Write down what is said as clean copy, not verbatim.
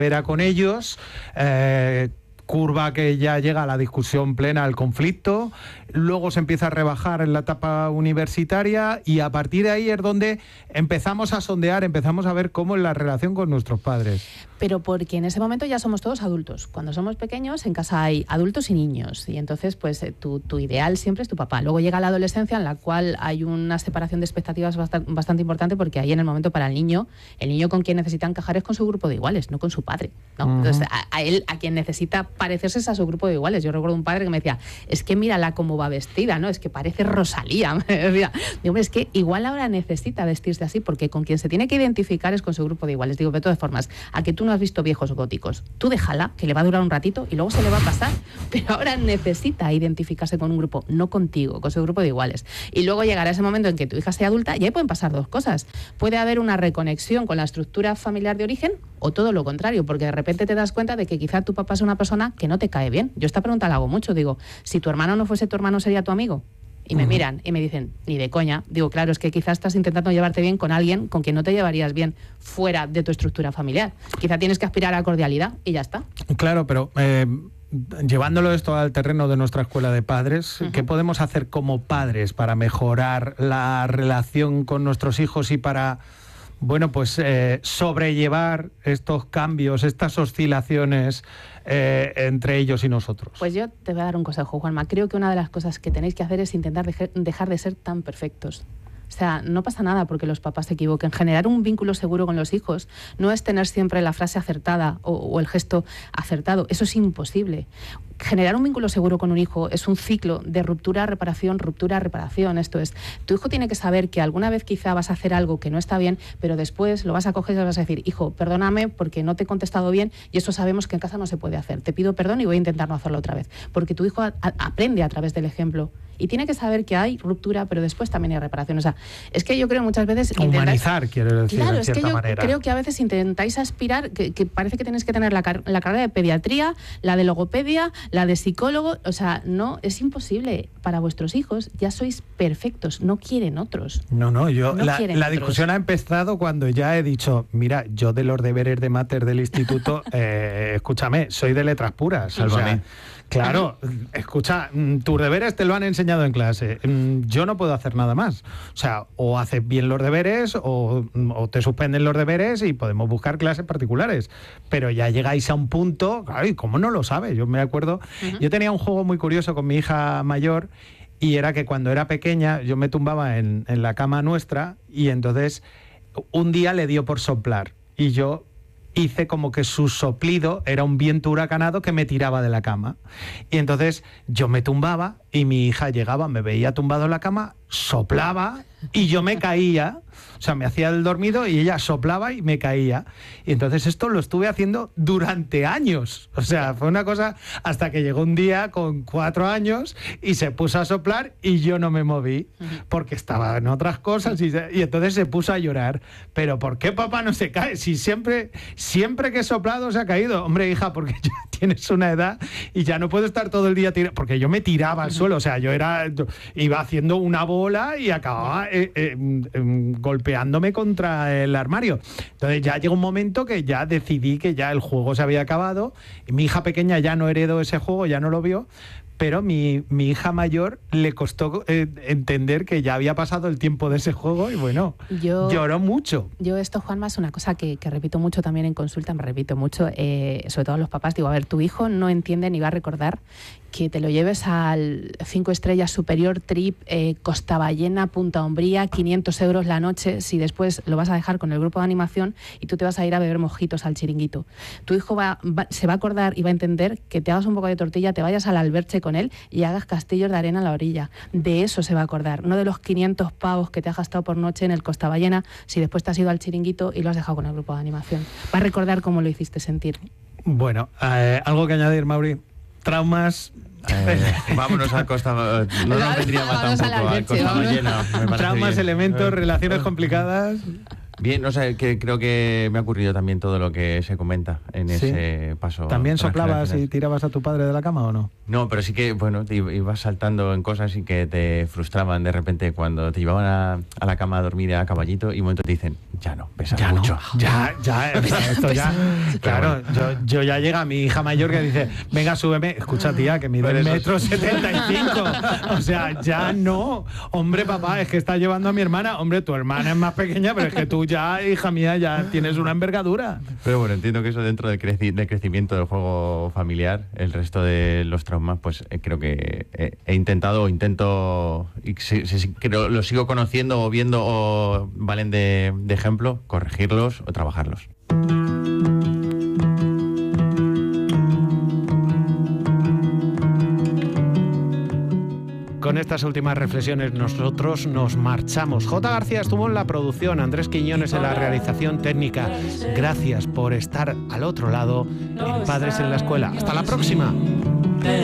Era con ellos, curva que ya llega a la discusión plena, al conflicto, luego se empieza a rebajar en la etapa universitaria y a partir de ahí es donde empezamos a sondear, empezamos a ver cómo es la relación con nuestros padres. Pero porque en ese momento ya somos todos adultos. Cuando somos pequeños, en casa hay adultos y niños. Y entonces, pues tu ideal siempre es tu papá. Luego llega la adolescencia, en la cual hay una separación de expectativas bastante importante, porque ahí en el momento para el niño con quien necesita encajar es con su grupo de iguales, no con su padre, ¿no? Uh-huh. Entonces, a quien necesita parecerse es a su grupo de iguales. Yo recuerdo un padre que me decía, es que mírala cómo va vestida, ¿no? Es que parece Rosalía. Me decía, digo, es que igual ahora necesita vestirse así, porque con quien se tiene que identificar es con su grupo de iguales. Digo, de todas formas, a que tú no has visto Viejos Góticos, tú déjala, que le va a durar un ratito y luego se le va a pasar, pero ahora necesita identificarse con un grupo, no contigo, con su grupo de iguales. Y luego llegará ese momento en que tu hija sea adulta y ahí pueden pasar dos cosas. Puede haber una reconexión con la estructura familiar de origen o todo lo contrario, porque de repente te das cuenta de que quizá tu papá es una persona que no te cae bien. Yo esta pregunta la hago mucho, digo, si tu hermano no fuese tu hermano, ¿sería tu amigo? Y me miran y me dicen, ni de coña. Digo, claro, es que quizás estás intentando llevarte bien con alguien con quien no te llevarías bien fuera de tu estructura familiar. Quizá tienes que aspirar a cordialidad y ya está. Claro, pero llevándolo esto al terreno de nuestra escuela de padres, ¿qué podemos hacer como padres para mejorar la relación con nuestros hijos y para, bueno, pues sobrellevar estos cambios, estas oscilaciones entre ellos y nosotros? Pues yo te voy a dar un consejo, Juanma. Creo que una de las cosas que tenéis que hacer es intentar dejar de ser tan perfectos. O sea, no pasa nada porque los papás se equivoquen. Generar un vínculo seguro con los hijos no es tener siempre la frase acertada o el gesto acertado. Eso es imposible. Generar un vínculo seguro con un hijo es un ciclo de ruptura, reparación, ruptura, reparación. Esto es, tu hijo tiene que saber que alguna vez quizá vas a hacer algo que no está bien, pero después lo vas a coger y le vas a decir, hijo, perdóname porque no te he contestado bien y eso sabemos que en casa no se puede hacer. Te pido perdón y voy a intentar no hacerlo otra vez. Porque tu hijo aprende a través del ejemplo. Y tiene que saber que hay ruptura, pero después también hay reparación. O sea, es que yo creo muchas veces... Humanizar, quiero decir, claro, en cierta manera. Claro, es que yo creo que a veces intentáis aspirar, que parece que tenéis que tener la carrera de pediatría, la de logopedia, la de psicólogo. O sea, no, es imposible. Para vuestros hijos ya sois perfectos, no quieren otros. No, la discusión ha empezado cuando ya he dicho, mira, yo de los deberes de máter del instituto, escúchame, soy de letras puras. Sálvame. O sea, claro, escucha, tus deberes te lo han enseñado en clase. Yo no puedo hacer nada más. O sea, o haces bien los deberes o te suspenden los deberes y podemos buscar clases particulares. Pero ya llegáis a un punto, claro, ¿y cómo no lo sabes? Yo me acuerdo, yo tenía un juego muy curioso con mi hija mayor y era que cuando era pequeña yo me tumbaba en la cama nuestra y entonces un día le dio por soplar y yo hice como que su soplido era un viento huracanado que me tiraba de la cama. Y entonces yo me tumbaba y mi hija llegaba, me veía tumbado en la cama, soplaba y yo me caía. O sea, me hacía el dormido y ella soplaba y me caía. Y entonces esto lo estuve haciendo durante años. O sea, fue una cosa hasta que llegó un día con 4 años y se puso a soplar y yo no me moví porque estaba en otras cosas y entonces se puso a llorar. Pero ¿por qué papá no se cae? Si siempre que he soplado se ha caído. Hombre, hija, porque ya tienes una edad y ya no puedo estar todo el día tirando. Porque yo me tiraba al suelo. O sea, yo iba haciendo una bola y acababa golpeándome contra el armario. Entonces ya llegó un momento que ya decidí que ya el juego se había acabado. Y mi hija pequeña ya no heredó ese juego, ya no lo vio. Pero mi hija mayor le costó entender que ya había pasado el tiempo de ese juego y bueno, lloró mucho. Yo esto, Juanma, es una cosa que repito mucho también en consulta, me repito mucho, sobre todo a los papás, digo, a ver, tu hijo no entiende ni va a recordar que te lo lleves al 5 estrellas superior trip, Costa Ballena, Punta Umbría, 500 euros la noche, si después lo vas a dejar con el grupo de animación y tú te vas a ir a beber mojitos al chiringuito. Tu hijo se va a acordar y va a entender que te hagas un poco de tortilla, te vayas al alberche con él y hagas castillos de arena a la orilla. De eso se va a acordar, no de los 500 pavos que te has gastado por noche en el Costa Ballena si después te has ido al chiringuito y lo has dejado con el grupo de animación. Va a recordar cómo lo hiciste sentir. Bueno, ¿algo que añadir, Mauri? ¿Traumas? Vámonos a Costa... No nos vendría mal tampoco a Costa Ballena. Traumas, elementos, relaciones complicadas... Bien, o sea, que creo que me ha ocurrido también todo lo que se comenta en ese paso. ¿También soplabas y tirabas a tu padre de la cama o no? No, pero sí que, bueno, te ibas saltando en cosas y que te frustraban de repente cuando te llevaban a la cama a dormir a caballito y un momento te dicen, ya no, pesas ya mucho. No. Ya, esto ya. Claro, yo ya llega mi hija mayor que dice, venga, súbeme. Escucha, tía, que mide 1,75 m. O sea, ya no. Hombre, papá, es que está llevando a mi hermana. Hombre, tu hermana es más pequeña, pero es que tú ya, hija mía, ya tienes una envergadura. Pero bueno, entiendo que eso dentro del crecimiento del juego familiar, el resto de los traumas, pues creo que intento, y que lo sigo conociendo o viendo o valen de ejemplo, corregirlos o trabajarlos. Con estas últimas reflexiones nosotros nos marchamos. J. García estuvo en la producción, Andrés Quiñones en la realización técnica. Gracias por estar al otro lado en Padres en la Escuela. ¡Hasta la próxima!